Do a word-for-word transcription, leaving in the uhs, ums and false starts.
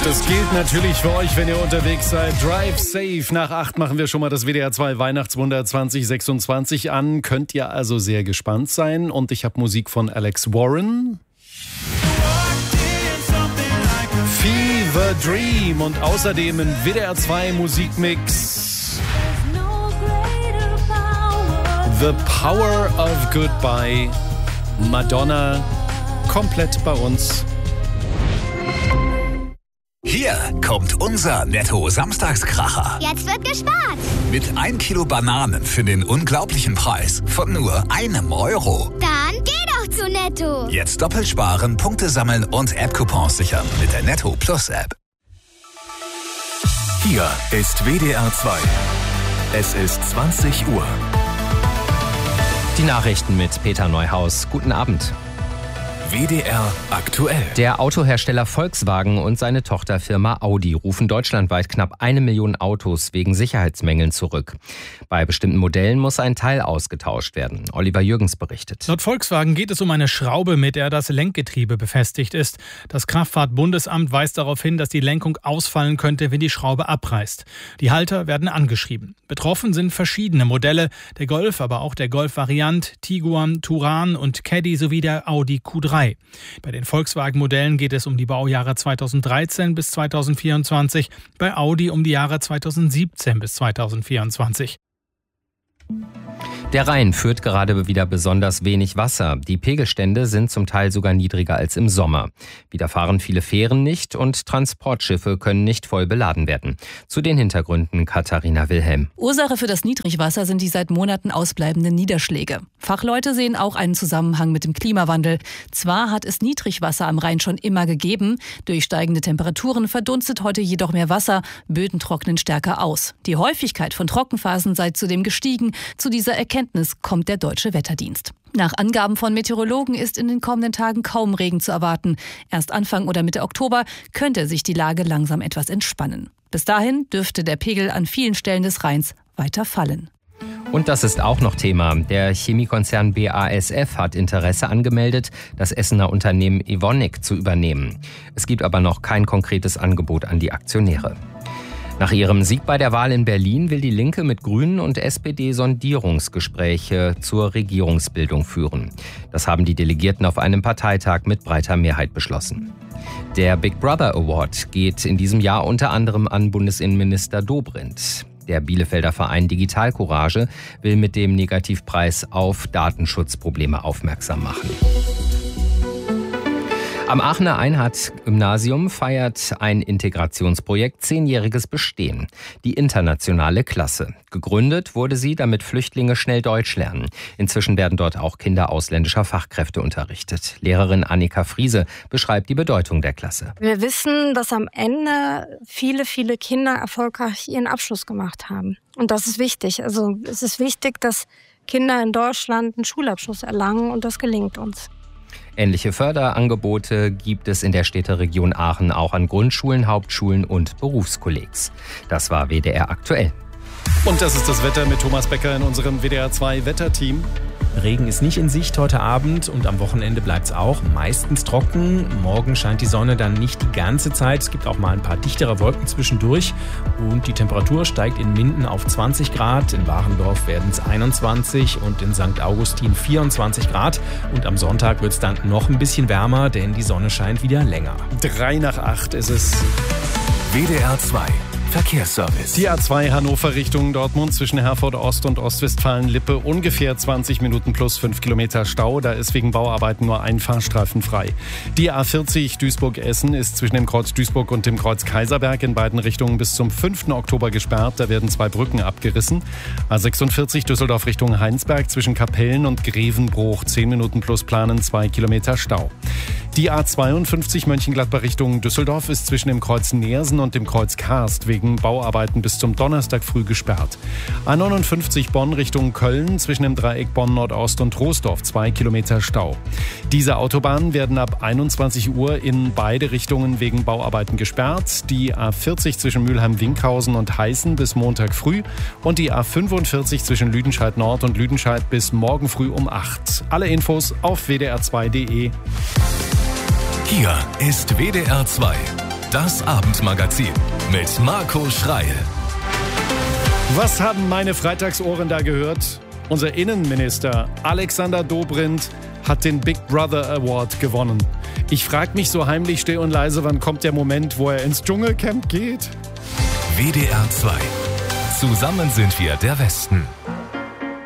Das gilt natürlich für euch, wenn ihr unterwegs seid. Drive safe. Nach acht machen wir schon mal das W D R zwei Weihnachtswunder zwanzig sechsundzwanzig an. Könnt ihr also sehr gespannt sein. Und ich habe Musik von Alex Warren. Fever Dream und außerdem ein W D R zwei Musikmix. The Power of Goodbye. Madonna. Komplett bei uns. Hier kommt unser Netto-Samstagskracher. Jetzt wird gespart. Mit ein Kilo Bananen für den unglaublichen Preis von nur einem Euro. Dann geh doch zu Netto. Jetzt doppelt sparen, Punkte sammeln und App-Coupons sichern mit der Netto Plus App. Hier ist W D R zwei. Es ist zwanzig Uhr. Die Nachrichten mit Peter Neuhaus. Guten Abend. W D R aktuell. Der Autohersteller Volkswagen und seine Tochterfirma Audi rufen deutschlandweit knapp eine Million Autos wegen Sicherheitsmängeln zurück. Bei bestimmten Modellen muss ein Teil ausgetauscht werden. Oliver Jürgens berichtet. Laut Volkswagen geht es um eine Schraube, mit der das Lenkgetriebe befestigt ist. Das Kraftfahrtbundesamt weist darauf hin, dass die Lenkung ausfallen könnte, wenn die Schraube abreißt. Die Halter werden angeschrieben. Betroffen sind verschiedene Modelle, der Golf, aber auch der Golf Variant, Tiguan, Touran und Caddy sowie der Audi Q drei. Bei den Volkswagen-Modellen geht es um die Baujahre zweitausenddreizehn bis zweitausendvierundzwanzig, bei Audi um die Jahre zweitausendsiebzehn bis zweitausendvierundzwanzig. Der Rhein führt gerade wieder besonders wenig Wasser. Die Pegelstände sind zum Teil sogar niedriger als im Sommer. Wieder fahren viele Fähren nicht und Transportschiffe können nicht voll beladen werden. Zu den Hintergründen Katharina Wilhelm. Ursache für das Niedrigwasser sind die seit Monaten ausbleibenden Niederschläge. Fachleute sehen auch einen Zusammenhang mit dem Klimawandel. Zwar hat es Niedrigwasser am Rhein schon immer gegeben. Durch steigende Temperaturen verdunstet heute jedoch mehr Wasser. Böden trocknen stärker aus. Die Häufigkeit von Trockenphasen sei zudem gestiegen. Zu dieser Erkenntnis kommt der Deutsche Wetterdienst. Nach Angaben von Meteorologen ist in den kommenden Tagen kaum Regen zu erwarten. Erst Anfang oder Mitte Oktober könnte sich die Lage langsam etwas entspannen. Bis dahin dürfte der Pegel an vielen Stellen des Rheins weiter fallen. Und das ist auch noch Thema. Der Chemiekonzern B A S F hat Interesse angemeldet, das Essener Unternehmen Evonik zu übernehmen. Es gibt aber noch kein konkretes Angebot an die Aktionäre. Nach ihrem Sieg bei der Wahl in Berlin will die Linke mit Grünen und S P D Sondierungsgespräche zur Regierungsbildung führen. Das haben die Delegierten auf einem Parteitag mit breiter Mehrheit beschlossen. Der Big Brother Award geht in diesem Jahr unter anderem an Bundesinnenminister Dobrindt. Der Bielefelder Verein Digital Courage will mit dem Negativpreis auf Datenschutzprobleme aufmerksam machen. Am Aachener Einhardt-Gymnasium feiert ein Integrationsprojekt zehnjähriges Bestehen. Die internationale Klasse. Gegründet wurde sie, damit Flüchtlinge schnell Deutsch lernen. Inzwischen werden dort auch Kinder ausländischer Fachkräfte unterrichtet. Lehrerin Annika Friese beschreibt die Bedeutung der Klasse. Wir wissen, dass am Ende viele, viele Kinder erfolgreich ihren Abschluss gemacht haben. Und das ist wichtig. Also es ist wichtig, dass Kinder in Deutschland einen Schulabschluss erlangen und das gelingt uns. Ähnliche Förderangebote gibt es in der Städteregion Aachen auch an Grundschulen, Hauptschulen und Berufskollegs. Das war W D R aktuell. Und das ist das Wetter mit Thomas Becker in unserem W D R zwei Wetterteam. Regen ist nicht in Sicht heute Abend und am Wochenende bleibt es auch meistens trocken. Morgen scheint die Sonne dann nicht die ganze Zeit. Es gibt auch mal ein paar dichtere Wolken zwischendurch. Und die Temperatur steigt in Minden auf zwanzig Grad. In Warendorf werden es einundzwanzig und in Sankt Augustin vierundzwanzig Grad. Und am Sonntag wird es dann noch ein bisschen wärmer, denn die Sonne scheint wieder länger. Drei nach acht ist es. W D R zwei. Verkehrsservice. Die A zwei Hannover Richtung Dortmund zwischen Herford Ost und Ostwestfalen-Lippe ungefähr zwanzig Minuten plus fünf Kilometer Stau. Da ist wegen Bauarbeiten nur ein Fahrstreifen frei. Die A vierzig Duisburg-Essen ist zwischen dem Kreuz Duisburg und dem Kreuz Kaiserberg in beiden Richtungen bis zum fünften Oktober gesperrt. Da werden zwei Brücken abgerissen. A sechsundvierzig Düsseldorf Richtung Heinsberg zwischen Kapellen und Grevenbruch zehn Minuten plus planen, zwei Kilometer Stau. Die A zweiundfünfzig Mönchengladbach Richtung Düsseldorf ist zwischen dem Kreuz Neersen und dem Kreuz Karst wegen Bauarbeiten bis zum Donnerstag früh gesperrt. A neunundfünfzig Bonn Richtung Köln zwischen dem Dreieck Bonn Nordost und Troisdorf zwei Kilometer Stau. Diese Autobahnen werden ab einundzwanzig Uhr in beide Richtungen wegen Bauarbeiten gesperrt. Die A vierzig zwischen Mülheim-Winkhausen und Heißen bis Montag früh und die A fünfundvierzig zwischen Lüdenscheid Nord und Lüdenscheid bis morgen früh um acht. Alle Infos auf w d r zwei punkt d e. Hier ist W D R zwei. Das Abendmagazin mit Marco Schreil. Was haben meine Freitagsohren da gehört? Unser Innenminister Alexander Dobrindt hat den Big Brother Award gewonnen. Ich frage mich so heimlich still und leise, wann kommt der Moment, wo er ins Dschungelcamp geht? W D R zwei. Zusammen sind wir der Westen.